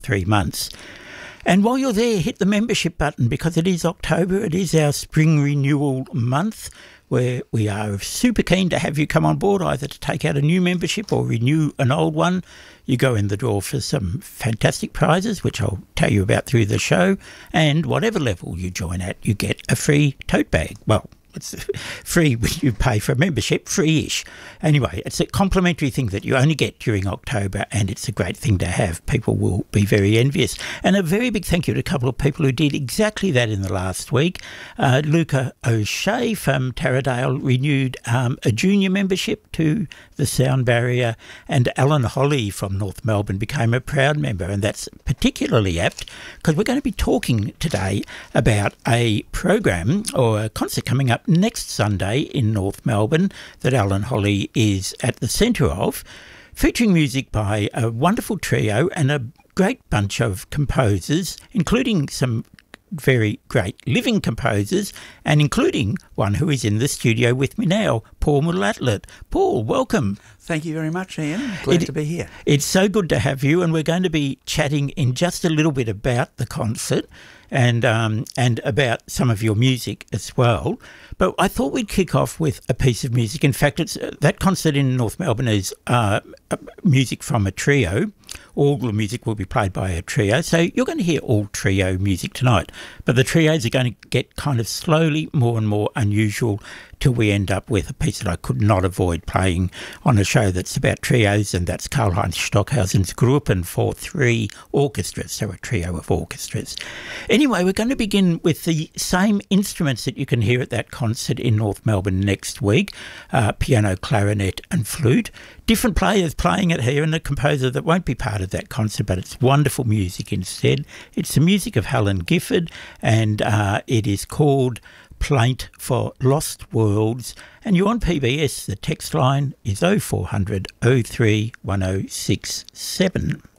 3 months. And while you're there, hit the membership button, because it is October. It is our spring renewal month, where we are super keen to have you come on board, either to take out a new membership or renew an old one. You go in the draw for some fantastic prizes, which I'll tell you about through the show. And whatever level you join at, you get a free tote bag. Well, it's free when you pay for a membership, free-ish. Anyway, it's a complimentary thing that you only get during October, and it's a great thing to have. People will be very envious. And a very big thank you to a couple of people who did exactly that in the last week. Luca O'Shea from Taradale renewed a junior membership to the Sound Barrier, and Alan Holly from North Melbourne became a proud member, and that's particularly apt because we're going to be talking today about a program or a concert coming up next Sunday in North Melbourne that Alan Holly is at the centre of, featuring music by a wonderful trio and a great bunch of composers, including some very great living composers, and including one who is in the studio with me now, Paul Moulatlet. Paul, welcome. Thank you very much, Ian. Glad to be here. It's so good to have you, and we're going to be chatting in just a little bit about the concert and about some of your music as well. But I thought we'd kick off with a piece of music. In fact, it's that concert in North Melbourne is music from a trio. All the music will be played by a trio, so you're going to hear all trio music tonight. But the trios are going to get kind of slowly more and more unusual till we end up with a piece that I could not avoid playing on a show that's about trios, and that's Karlheinz Stockhausen's Gruppen for 3 orchestras, so a trio of orchestras. Anyway, we're going to begin with the same instruments that you can hear at that concert in North Melbourne next week, piano, clarinet and flute. Different players playing it here, and a composer that won't be part of that concert, but it's wonderful music instead. It's the music of Helen Gifford, and it is called Plaint for Lost Worlds. And you're on PBS. The text line is 0400 03 1067.